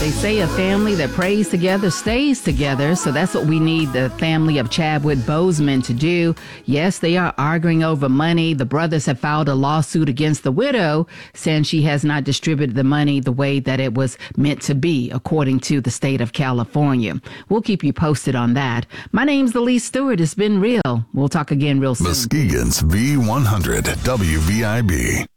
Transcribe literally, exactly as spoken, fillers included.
They say a family that prays together stays together, so that's what we need the family of Chadwick Boseman to do. Yes, they are arguing over money. The brothers have filed a lawsuit against the widow, saying she has not distributed the money the way that it was meant to be, according to the state of California. We'll keep you posted on that. My name's Elise Stewart. It's been real. We'll talk again real soon. Muskegon's V one hundred W V I B.